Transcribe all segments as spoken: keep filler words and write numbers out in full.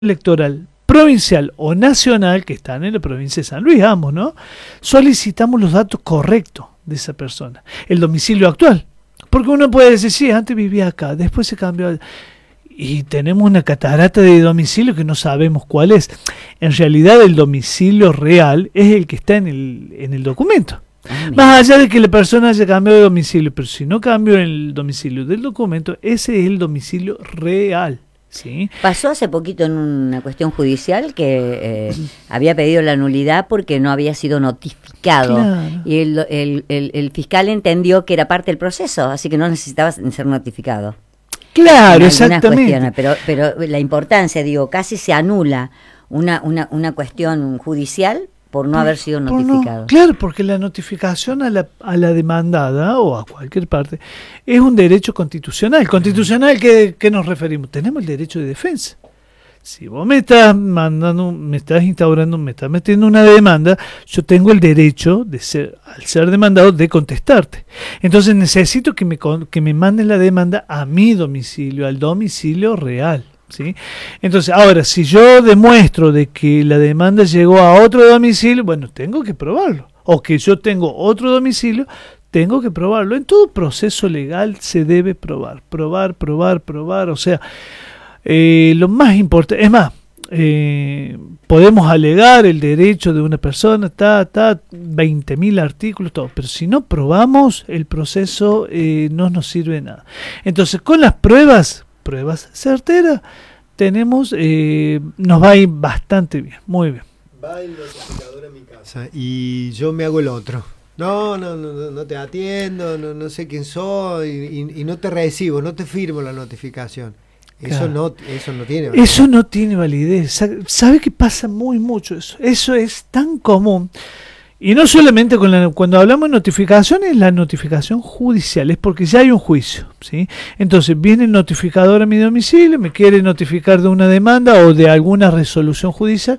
electoral provincial o nacional, que están en la provincia de San Luis, ambos, ¿no? Solicitamos los datos correctos de esa persona, el domicilio actual. Porque uno puede decir, sí, antes vivía acá, después se cambió, y tenemos una catarata de domicilio que no sabemos cuál es. En realidad el domicilio real es el que está en el, en el documento. Ah, más allá de que la persona haya cambiado de domicilio, pero si no cambió el domicilio del documento, ese es el domicilio real. ¿Sí? Pasó hace poquito en una cuestión judicial que eh, había pedido la nulidad porque no había sido notificado. Claro. Y el, el, el, el fiscal entendió que era parte del proceso, así que no necesitaba ser notificado. Claro, exactamente. Pero, pero la importancia, digo, casi se anula una, una, una cuestión judicial por no por, haber sido notificado. No, claro, porque la notificación a la, a la demandada o a cualquier parte es un derecho constitucional. ¿Constitucional qué, qué nos referimos? Tenemos el derecho de defensa. Si vos me estás mandando, me estás instaurando, me estás metiendo una demanda, yo tengo el derecho de ser, al ser demandado, de contestarte. Entonces necesito que me, que me manden la demanda a mi domicilio, al domicilio real. ¿Sí? Entonces, ahora, si yo demuestro de que la demanda llegó a otro domicilio, bueno, tengo que probarlo. O que yo tengo otro domicilio, tengo que probarlo. En todo proceso legal se debe probar, probar, probar, probar. O sea, eh, lo más importante, es más, eh, podemos alegar el derecho de una persona, ta, ta, veinte mil artículos, todo, pero si no probamos el proceso, eh, no nos sirve de nada. Entonces, con las pruebas, pruebas certeras, tenemos, eh, nos va a ir bastante bien, muy bien. Va el notificador a mi casa y yo me hago el otro. No, no, no, no te atiendo, no, no sé quién soy y, y no te recibo, no te firmo la notificación. Eso, claro. no, eso no tiene validez. Eso no tiene validez. ¿Sabe qué pasa muy mucho eso? Eso es tan común. Y no solamente con la, cuando hablamos de notificación, es la notificación judicial, es porque ya hay un juicio, ¿sí? Entonces viene el notificador a mi domicilio, me quiere notificar de una demanda o de alguna resolución judicial,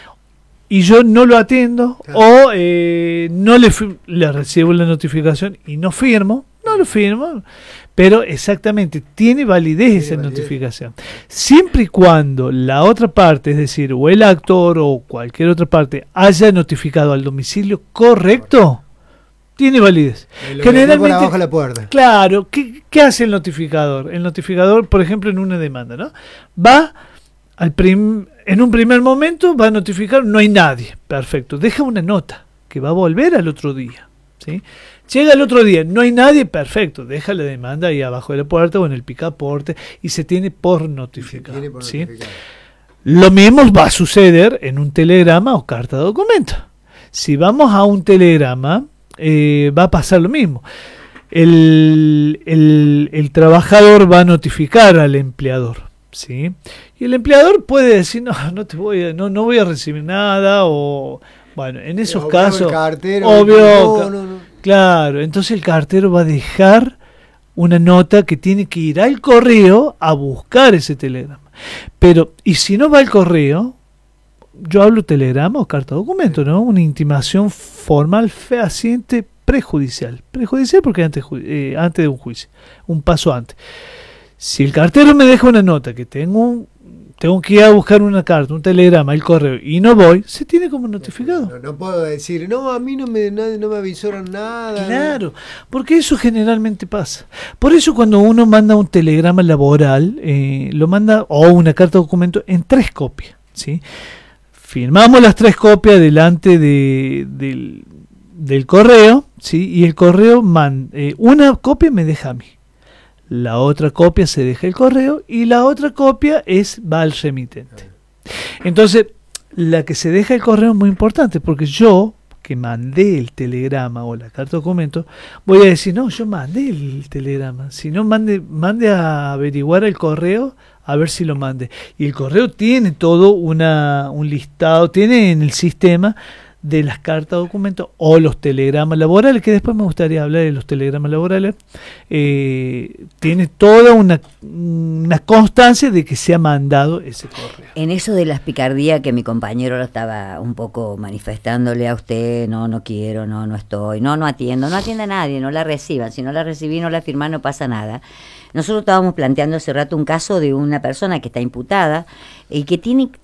y yo no lo atiendo, claro. o eh, no le, le recibo la notificación y no firmo, no lo firmo, pero exactamente, tiene validez tiene esa validez. notificación. Siempre y cuando la otra parte, es decir, o el actor o cualquier otra parte, haya notificado al domicilio correcto, tiene validez. Lo Generalmente, por abajo la puerta. Claro, ¿qué, ¿qué hace el notificador? El notificador, por ejemplo, en una demanda, ¿no? Va al prim, en un primer momento, va a notificar, no hay nadie, perfecto, deja una nota que va a volver al otro día, ¿sí? Llega el otro día, no hay nadie, perfecto, deja la demanda ahí abajo de la puerta o en el picaporte y se tiene por notificado. Tiene por ¿sí? notificar. Lo mismo va a suceder en un telegrama o carta de documento. Si vamos a un telegrama, eh, va a pasar lo mismo. El, el, el trabajador va a notificar al empleador, ¿sí? Y el empleador puede decir, no, no te voy a, no, no voy a recibir nada, o bueno, en esos obvio casos, el cartero, obvio, no, no, no. Claro, entonces el cartero va a dejar una nota que tiene que ir al correo a buscar ese telegrama. Pero, y si no va al correo, yo hablo telegrama o carta de documento, ¿no? Una intimación formal fehaciente prejudicial. Prejudicial porque antes, eh, antes de un juicio, un paso antes. Si el cartero me deja una nota que tengo un tengo que ir a buscar una carta, un telegrama, el correo, y no voy, se tiene como notificado. No, no puedo decir, no, a mí no me, no, no me avisaron nada. Claro, porque eso generalmente pasa. Por eso cuando uno manda un telegrama laboral, eh, lo manda, o una carta de documento, en tres copias, ¿sí? Firmamos las tres copias delante de, del, del correo, ¿sí? Y el correo, man, eh, una copia me deja a mí. La otra copia se deja el correo y la otra copia es va al remitente. Entonces, la que se deja el correo es muy importante porque yo, que mandé el telegrama o la carta de documento, voy a decir, no, yo mandé el telegrama. Si no, mande, mande a averiguar el correo a ver si lo mande. Y el correo tiene todo una, un listado, tiene en el sistema de las cartas documentos o los telegramas laborales, que después me gustaría hablar de los telegramas laborales, eh, tiene toda una, una constancia de que se ha mandado ese correo. En eso de las picardías que mi compañero lo estaba un poco manifestándole a usted, no, no quiero, no, no estoy, no, no atiendo, no atiende a nadie, no la reciban, si no la recibí, no la firmá, no pasa nada. Nosotros estábamos planteando hace rato un caso de una persona que está imputada y que tiene